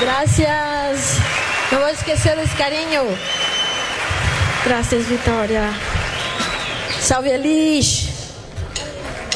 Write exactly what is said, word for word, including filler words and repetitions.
Gracias. Não vou esquecer desse carinho. Gracias, Vitória. Salve, Elis.